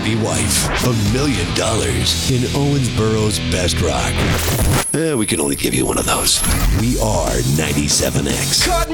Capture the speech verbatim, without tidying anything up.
pretty wife. A million dollars in Owensboro's best rock. Eh, we can only give you one of those. We are ninety-seven X.